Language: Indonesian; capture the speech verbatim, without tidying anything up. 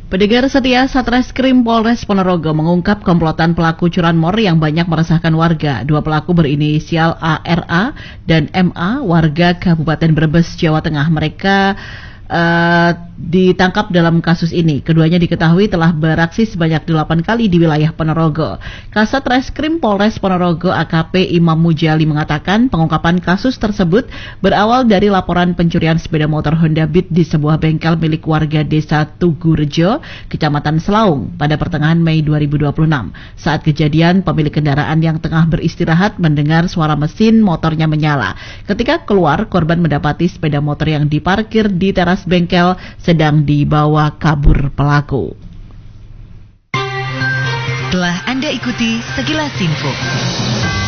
Pendengar setia, Satreskrim Polres Ponorogo mengungkap komplotan pelaku curanmor yang banyak meresahkan warga. Dua pelaku berinisial A R A dan M A, warga Kabupaten Brebes, Jawa Tengah. Mereka Uh, ditangkap dalam kasus ini. Keduanya diketahui telah beraksi sebanyak delapan kali di wilayah Ponorogo. Kasat Reskrim Polres Ponorogo A K P Imam Mujali mengatakan pengungkapan kasus tersebut berawal dari laporan pencurian sepeda motor Honda Beat di sebuah bengkel milik warga desa Tugurejo, Kecamatan Selaung pada pertengahan Mei dua ribu dua puluh enam. Saat kejadian, pemilik kendaraan yang tengah beristirahat mendengar suara mesin motornya menyala. Ketika keluar, korban mendapati sepeda motor yang diparkir di teras bengkel sedang dibawa kabur pelaku. Telah Anda ikuti sekilas info.